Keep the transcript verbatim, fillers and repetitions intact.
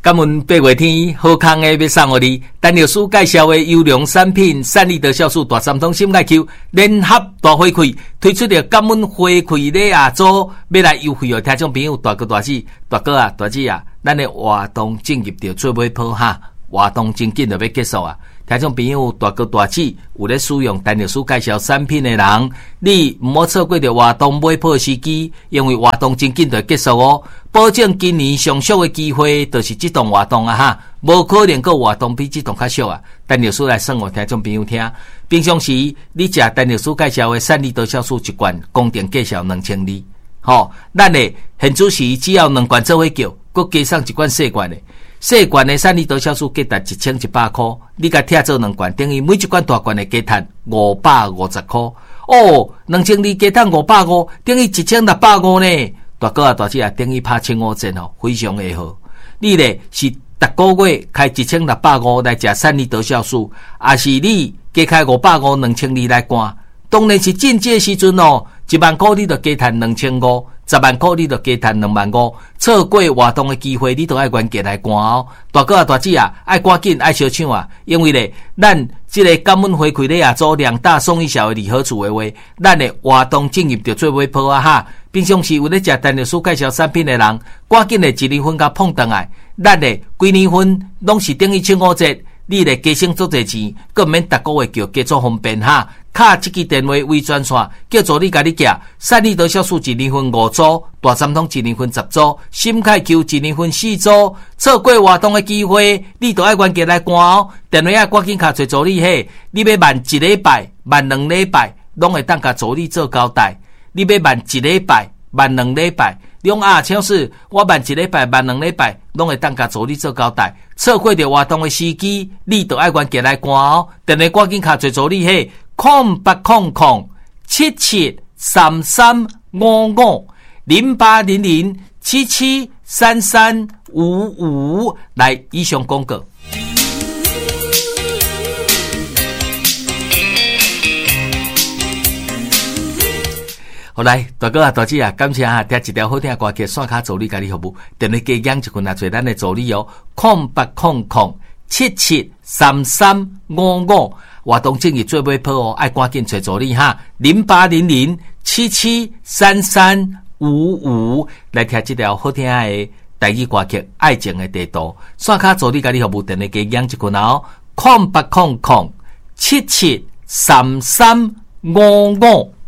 感恩八月天好康的要送互你，陈律师介绍的优良产品，善利德酵素大三通心爱 Q 联合大回馈，推出了感恩回馈礼啊组，要来优惠哦！听众朋友，大哥大姐、大哥啊、大姐啊，咱的活动进入到最尾坡哈，活动真紧就要结束啊！听众朋友，大哥大姐有咧使用陈律师介绍产品的人，你唔好错过着活动买破时机，因为活动真紧就结束哦。保证今年上俗的机会，就是这档活动啊哈，无可能个活动比这档较俗啊。陈律师来算互听众朋友听，平常时你食陈律师介绍的善利多酵素一罐，公定介绍两千二，吼，咱的现主时只要两罐做伙叫，佮加上一罐细罐的。细罐的善利多酵素价值一千一百块，你甲拆做两罐，等于每一罐大罐的价值五百五十块。哦，两千二加赚五百五，等于一千六百五呢。大哥啊，大姐啊，等于拍千五折哦，非常的好。你咧是逐个月开一千六百五来食善利多酵素，还是你加开五百五两千二来干？当然是进阶时阵哦，一万块你就加赚两千五。十万块你就加赚两万五，错过活动的机会，你都爱原价来赶哦。大哥啊、大姐啊，爱赶紧爱小抢啊！因为咧，咱这个感恩回馈礼啊，做两大送一小的礼盒组的话，咱的活动进入到最尾坡啊哈！平常时有咧食陈律师介绍产品的人，赶紧的一年份甲碰倒来，咱的规年份拢是等于千五折，你咧加省足侪钱，更免逐个月叫加做方便哈！卡这支电话微专线，叫做你家己寄，善利多酵素一年份五组，大三通一年份十组，心凯 Q 一年份四组，错过活动的机会，你都爱原价来赶哦。电话啊，赶紧卡找助理嘿，你要办一礼拜、办两礼拜，拢会当甲助理做交代。你要办一礼拜、办两礼拜，两啊超市，我办一礼拜、办两礼拜，拢会当甲助理做交代。错过着活动的时机，你都爱原价来赶哦。电话赶紧卡找助理嘿。空八空空七七三三五五零八零零七七三三五五来以上广告。好来，大哥啊、大姐啊，感谢啊，听一条好听的歌曲，线卡助理家己服务，电话加养一群啊，做咱的助理哦，空八空空七七三三五五。活动正义最尾坡哦，爱赶紧找助理哈，零八零零七七三三五五来听这条好听的台语歌曲《爱情的地图》。线卡助理家己服务电话加养一群哦，空八空空七七三三五五。